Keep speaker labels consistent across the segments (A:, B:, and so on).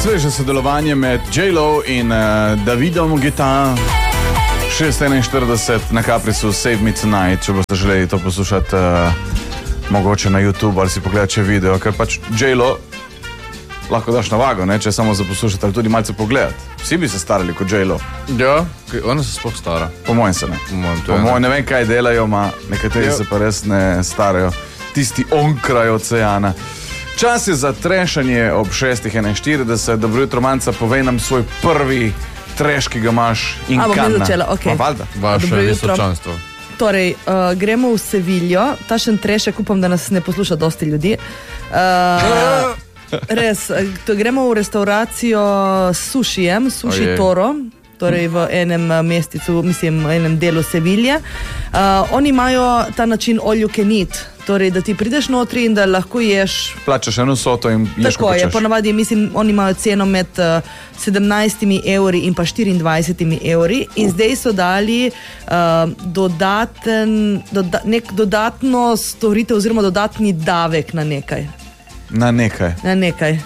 A: Sveže sodelovanje med J-Lo in Davidom Guetta. 641 na Caprisu Save Me Tonight, če boste želeli to poslušati mogoče na YouTube ali si pogledati video, ker pač J-Lo lahko daš na vago, ne, če samo za poslušati ali tudi malce pogledati. Vsi bi se starali kot J-Lo.
B: Ja, ona se sploh stara.
A: Po mojem se ne. Po mojem ne vem, kaj delajo, nekateri se pa res ne starajo. Tisti onkraj oceana. Čas je za trešanje ob 6:41. Dobro jutro, Manca, povej nam svoj prvi treš, ki ga imaš in
C: kam.
A: Bom
C: začela, ok.
B: Vaše visočanstvo.
C: Torej, gremo v Seviljo. Tašen trešek, upam, da nas ne posluša dosti ljudi. Res, gremo v restauracijo s sušijem, Sushi Toro. Torej v enem mesticu, mislim, v enem delu Sevilje. Oni imajo ta način all you can eat. Torej, da ti prideš notri in da lahko ješ.
A: Plačaš eno soto in ješ,
C: tako je, ponavadi, mislim, oni imajo ceno med 17 evri in pa 24 evri. In zdaj so dali nek dodatno storitev oziroma dodatni davek na nekaj.
A: Na nekaj?
C: Na nekaj.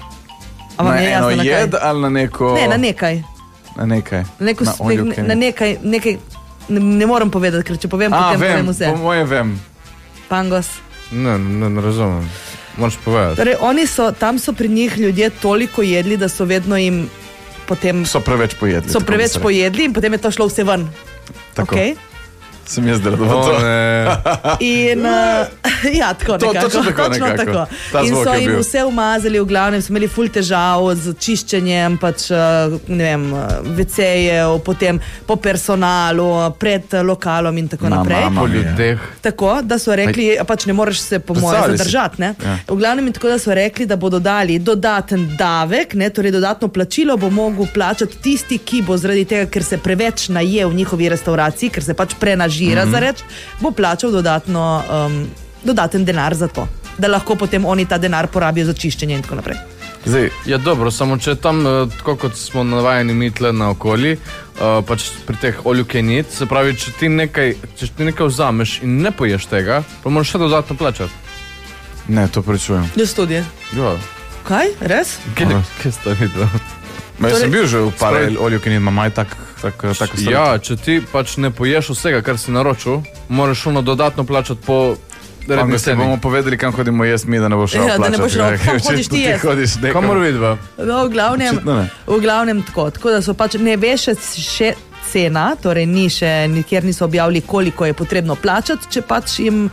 A: Na eno jed ali na neko?
C: Ne, na nekaj.
A: Na nekaj.
C: Na nekaj, ne moram povedati, ker če povem, potem povem vse.
A: Po moje vem.
C: Pangos.
B: Ne razumem. Moraš povedati.
C: Torej, tam so pri njih ljudje toliko jedli, da so vedno jim potem...
A: So preveč pojedli.
C: So preveč pojedli in potem je to šlo vse ven.
A: Tako.
C: Okay?
A: Sem jaz delal to.
C: In ja, tako nekako.
A: Točno tako.
C: In so jim vse umazali, v glavnem so imeli ful težav z čiščenjem, pač, ne vem, WC-jev, potem po personalu, pred lokalom in tako naprej.
B: Po ljudeh.
C: Tako, da so rekli, pač ne moreš se po moje zadržati, ne? Ja. V glavnem in tako, da so rekli, da bodo dali dodaten davek, ne, torej dodatno plačilo bo mogel plačati tisti, ki bo zaradi tega, ker se preveč naje v njihovi restauraciji, ker se pač bo plačal dodaten denar za to, da lahko potem oni ta denar porabijo za čiščenje in tako naprej.
B: Zdaj, ja, dobro, samo če tam, tako kot smo navajeni mi tle na okoli, pač pri teh all you can eat, se pravi, če ti nekaj vzameš in ne poješ tega, pa moraš še dodatno plačati.
A: Ne, to pričujem.
C: Jaz tudi.
B: Ja.
C: Kaj? Res?
B: Kaj sta videla?
A: Jaz sem bil že v par all you can eat, imam tako stvar.
B: Ja, če ti pač ne poješ vsega, kar si naročil, moraš ono dodatno plačati po redni ceni.
A: Bomo povedali, kam hodimo jesti mi, da ne boš šel plačati.
C: Da ne boš šel, kam hodiš ti jesti.
B: Kamor vidva?
C: V glavnem tako, da so pač ne veš še cena, torej nikjer niso objavili, koliko je potrebno plačati, če pač jim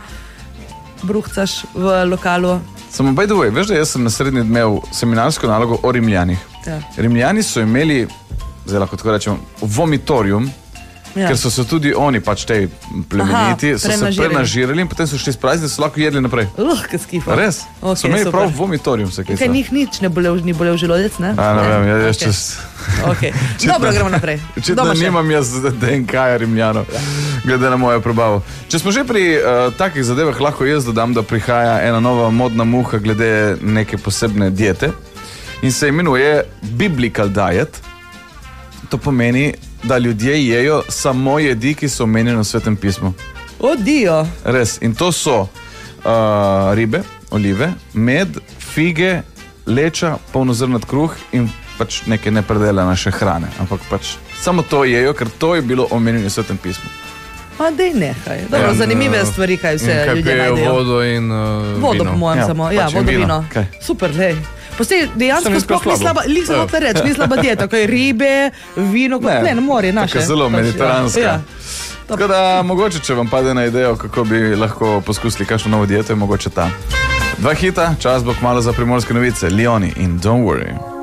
C: bruhcaš v lokalu.
A: Samo by the way, veš, da jaz sem na srednji imel seminarsko nalogo o Rimljanih.
C: Ja.
A: Rimljani so imeli, zdaj lahko tako rečem, vomitorium, ja. Ker so se tudi oni, pač te plemeniti, so se prenažirali in potem so šli sprazni, so lahko jedli naprej.
C: Kaj skifa.
A: Res?
C: Okay,
A: so imeli prav vomitorium.
C: Kaj njih nič ni bolel želodec, ne?
A: Ne vem, jaz čez...
C: Okay. Dobro, gremo naprej.
A: Očitno nimam jaz DNK-ja Rimljanov, glede na mojo probavo. Če smo že pri takih zadevah, lahko jaz dodam, da prihaja ena nova modna muha glede neke posebne diete in se imenuje Biblical Diet. To pomeni, da ljudje jejo samo jedi, ki so omenjene v Svetem pismu.
C: Dio!
A: Res. In to so ribe, olive, med, fige, leča, polnozrnat kruh in pač neke nepredelane še hrane. Ampak pač samo to jejo, ker to je bilo omenjeno v Svetem pismu.
C: Dej nehaj. Dobro, zanimive stvari, kaj vse ljudje najdejo.
B: Kaj pijejo vodo in vino.
C: Vodo po mojem samo. Ja, vodo, vino. Super, lej. Posej, dejansko sploh ni slaba, lik sem odla reč, ni slaba dieta, kaj ribe, vino, ne, morje naše.
A: Tako zelo mediteranska. Ja. Tako da, mogoče, če vam pade na idejo, kako bi lahko poskusili kakšno novo dieto, je mogoče ta. Dva hita, čas bo kmalu za Primorske novice, Leoni in Don't Worry.